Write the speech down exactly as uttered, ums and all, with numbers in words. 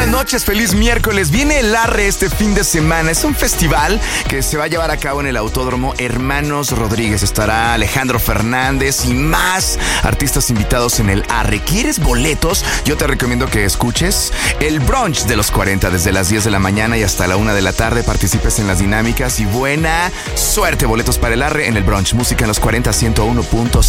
buenas noches, feliz miércoles. Viene el Arre este fin de semana. Es un festival que se va a llevar a cabo en el Autódromo Hermanos Rodríguez. Estará Alejandro Fernández y más artistas invitados en el Arre. ¿Quieres boletos? Yo te recomiendo que escuches el brunch de los cuarenta desde las diez de la mañana y hasta la una de la tarde. Participes en las dinámicas y buena suerte. Boletos para el Arre en el brunch. Música en los cuarenta, ciento uno punto